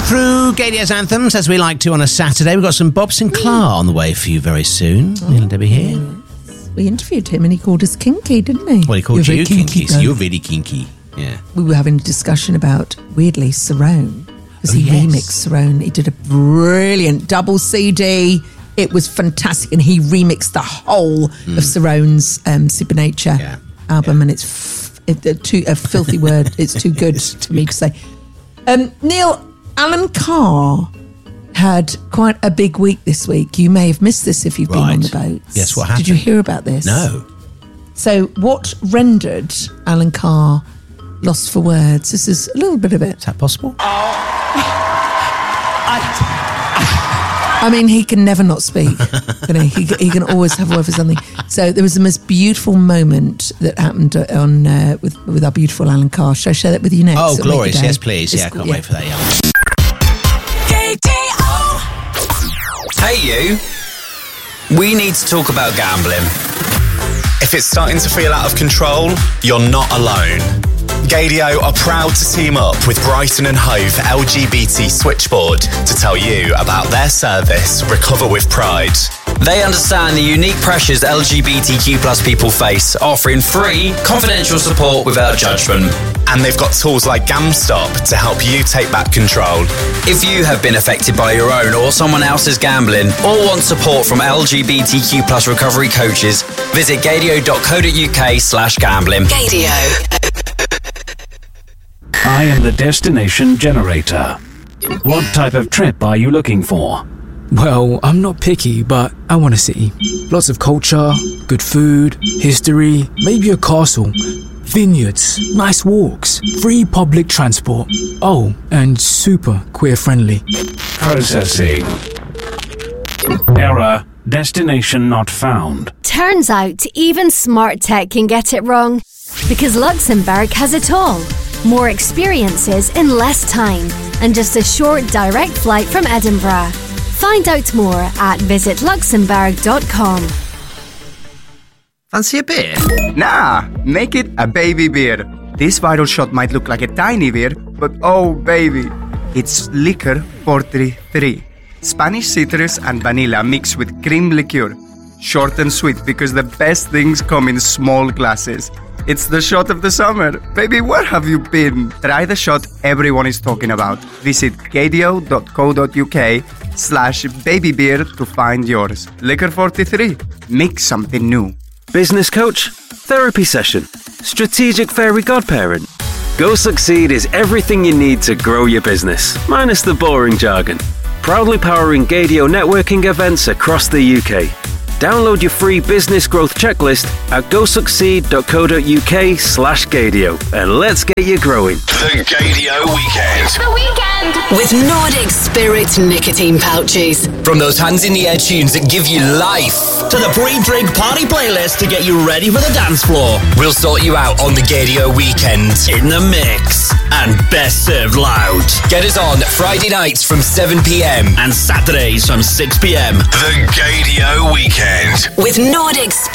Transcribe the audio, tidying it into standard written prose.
through Gadio's anthems as we like to on a Saturday. We've got some Bob Sinclair on the way for you very soon. Neil and Debbie here. We interviewed him and he called us kinky, didn't he? Well, he called you kinky, so you're really kinky. Yeah. We were having a discussion about, weirdly, Cerrone. Because he remixed Cerrone. He did a brilliant double CD. It was fantastic. And he remixed the whole of Cerrone's Supernature album. And it's a filthy word. It's too good to me to say. Neil, Alan Carr had quite a big week this week. You may have missed this if you've been on the boats. Yes, what happened? Did you hear about this? No. So what rendered Alan Carr lost for words? This is a little bit of it. Is that possible? I mean, he can never not speak, can he? He can always have a word for something. So there was the most beautiful moment that happened on with our beautiful Alan Carr. Shall I share that with you next? Oh, glorious. Yes, please. I can't wait for that, Hey, you. We need to talk about gambling. If it's starting to feel out of control, you're not alone. Gadio are proud to team up with Brighton and Hove LGBT Switchboard to tell you about their service, Recover with Pride. They understand the unique pressures LGBTQ plus people face, offering free, confidential support without judgment. And they've got tools like GamStop to help you take back control. If you have been affected by your own or someone else's gambling, or want support from LGBTQ plus recovery coaches, visit gadio.co.uk/gambling. Gadio. I am the destination generator. What type of trip are you looking for? Well, I'm not picky, but I want to see lots of culture, good food, history, maybe a castle, vineyards, nice walks, free public transport. Oh, and super queer friendly. Processing. Error. Destination not found. Turns out even smart tech can get it wrong. Because Luxembourg has it all. More experiences in less time. And just a short direct flight from Edinburgh. Find out more at visitluxembourg.com. Fancy a beer? Nah, make it a baby beer. This viral shot might look like a tiny beer, but oh baby, it's Liquor 43. Spanish citrus and vanilla mixed with cream liqueur. Short and sweet because the best things come in small glasses. It's the shot of the summer. Baby, where have you been? Try the shot everyone is talking about. Visit gadio.co.uk/babybeer to find yours. Liquor 43. Make something new. Business coach, therapy session, strategic fairy godparent. Go Succeed is everything you need to grow your business, minus the boring jargon. Proudly powering Gadio networking events across the UK. Download your free business growth checklist at gosucceed.co.uk/Gadio and let's get you growing. The Gadio Weekend. The weekend! With Nordic Spirit nicotine pouches. From those hands in the air tunes that give you life, to the pre-drink party playlist to get you ready for the dance floor. We'll sort you out on the Gadio Weekend. In the mix. And best served loud. Get us on Friday nights from 7 p.m. and Saturdays from 6 p.m. The Gadio Weekend. With Nordic Spirit.